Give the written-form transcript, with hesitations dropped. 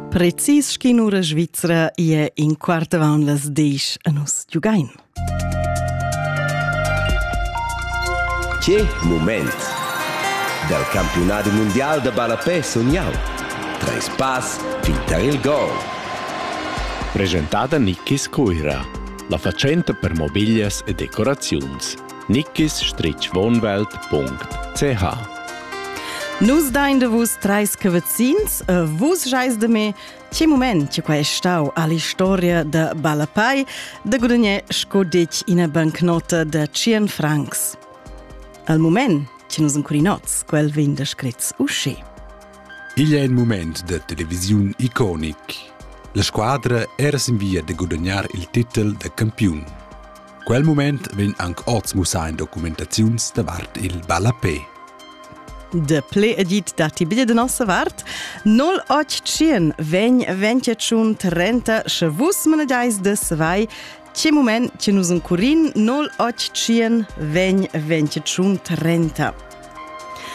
Precis schinura Svizra e in quarta van las 10 a nus giugain. Che moment del campionato mondiale de balapè sognau. Tres pass, fintar il gol. Presentata Nickis Coira, la facenta per mobilias e decorazions. nickis-wohnwelt.ch. Nus dain de vus trais cavazzins, vus schais de me, che moment che quai stau all'istoria de balapè, de guadagner scodich in a bancnota de 100 francs. Al moment che nus ancora nots, quel vin de scritz usci. Il è un moment de televisiun iconic. La squadra era in via de guadagnar il titel de campion. Quel moment ven anche oz musa in documentazions davart il balapè. De ple agit dati biglia de nossa vart, 08 vegn 30 chavus managais de savai, che moment che nus un curin 08 vegn 30.